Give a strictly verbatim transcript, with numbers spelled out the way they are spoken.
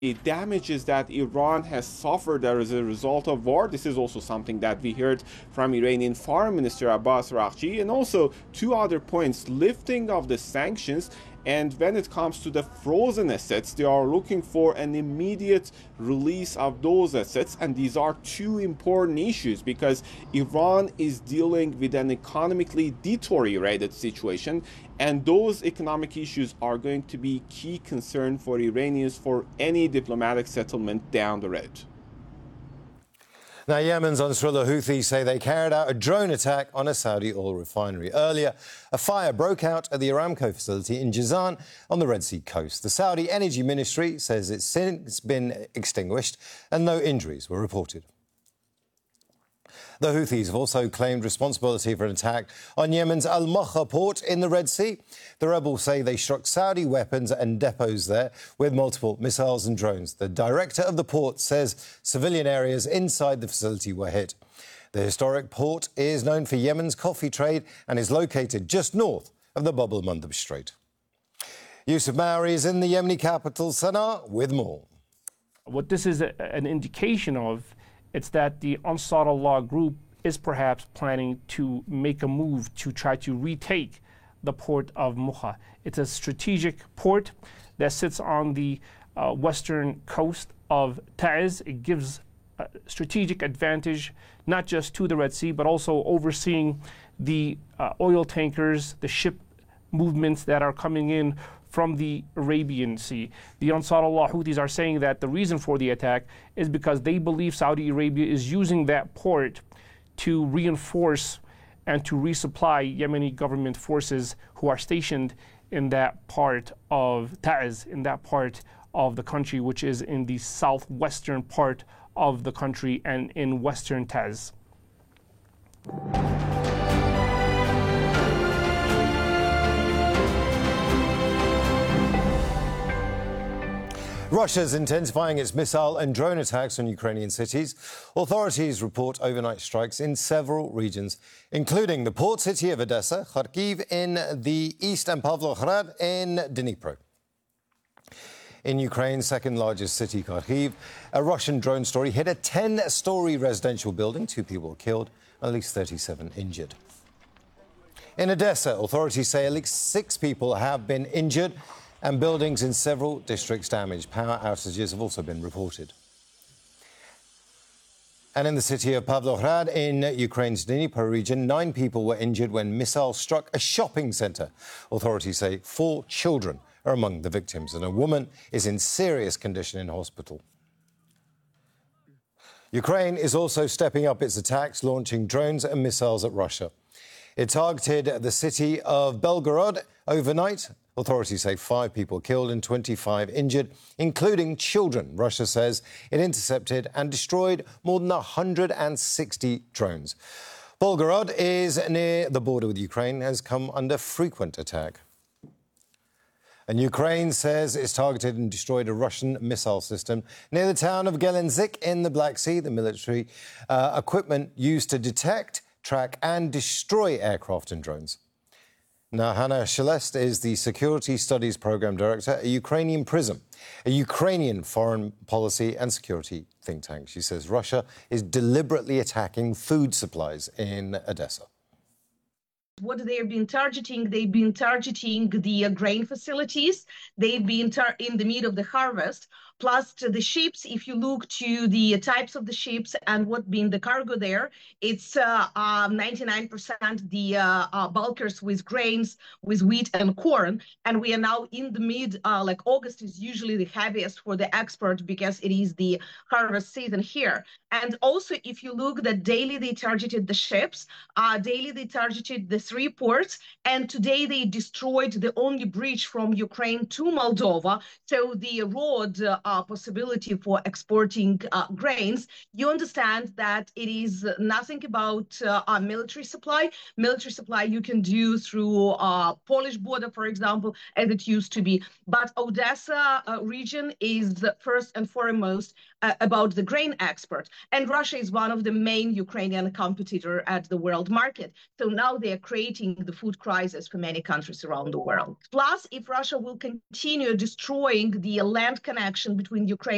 The damages that Iran has suffered as a result of war. This is also something that we heard from Iranian Foreign Minister Abbas Araghchi, and also two other points: lifting of the sanctions, and when it comes to the frozen assets, they are looking for an immediate release of those assets. And these are two important issues because Iran is dealing with an economically deteriorated situation, and those economic issues are going to be key concern for Iranians for any diplomatic settlement down the road. Now, Yemen's Ansarullah Houthis say they carried out a drone attack on a Saudi oil refinery. Earlier, a fire broke out at the Aramco facility in Jazan on the Red Sea coast. The Saudi Energy Ministry says it's since been extinguished and no injuries were reported. The Houthis have also claimed responsibility for an attack on Yemen's Al Makha port in the Red Sea. The rebels say they struck Saudi weapons and depots there with multiple missiles and drones. The director of the port says civilian areas inside the facility were hit. The historic port is known for Yemen's coffee trade and is located just north of the Bab el-Mandeb Strait. Yusuf Maori is in the Yemeni capital, Sana'a, with more. What this is a, an indication of, it's that the Ansar Allah group is perhaps planning to make a move to try to retake the port of Mukha. It's a strategic port that sits on the uh, western coast of Taiz. It gives a strategic advantage not just to the Red Sea, but also overseeing the uh, oil tankers, the ship movements that are coming in from the Arabian Sea. The Ansar Allah Houthis are saying that the reason for the attack is because they believe Saudi Arabia is using that port to reinforce and to resupply Yemeni government forces who are stationed in that part of Taiz, in that part of the country, which is in the southwestern part of the country and in western Taiz. Russia's intensifying its missile and drone attacks on Ukrainian cities. Authorities report overnight strikes in several regions, including the port city of Odessa, Kharkiv in the east and Pavlograd in Dnipro. In Ukraine's second-largest city, Kharkiv, a Russian drone story hit a ten-storey residential building. Two people were killed, at least thirty-seven injured. In Odessa, authorities say at least six people have been injured and buildings in several districts damaged. Power outages have also been reported. And in the city of Pavlograd, in Ukraine's Dnipro region, nine people were injured when missiles struck a shopping centre. Authorities say four children are among the victims, and a woman is in serious condition in hospital. Ukraine is also stepping up its attacks, launching drones and missiles at Russia. It targeted the city of Belgorod overnight. Authorities say five people killed and twenty-five injured, including children. Russia says it intercepted and destroyed more than one hundred sixty drones. Belgorod is near the border with Ukraine, has come under frequent attack. And Ukraine says it's targeted and destroyed a Russian missile system near the town of Gelendzhik in the Black Sea. The military uh, equipment used to detect, track and destroy aircraft and drones. Now, Hannah Shelest is the Security Studies Programme Director at Ukrainian Prism, a Ukrainian foreign policy and security think tank. She says Russia is deliberately attacking food supplies in Odessa. What they've been targeting, they've been targeting the uh, grain facilities. They've been tar in the middle of the harvest. Plus to the ships, if you look to the types of the ships and what being the cargo there, it's ninety-nine percent uh, uh, the uh, uh, bulkers with grains, with wheat and corn. And we are now in the mid, uh, like August is usually the heaviest for the export because it is the harvest season here. And also, if you look that daily they targeted the ships, uh, daily they targeted the three ports, and today they destroyed the only bridge from Ukraine to Moldova. So the road uh, Uh, possibility for exporting uh, grains, you understand that it is nothing about uh, our military supply. Military supply you can do through uh, Polish border, for example, as it used to be. But Odessa uh, region is first and foremost uh, about the grain export. And Russia is one of the main Ukrainian competitor at the world market. So now they are creating the food crisis for many countries around the world. Plus, if Russia will continue destroying the land connection between Ukraine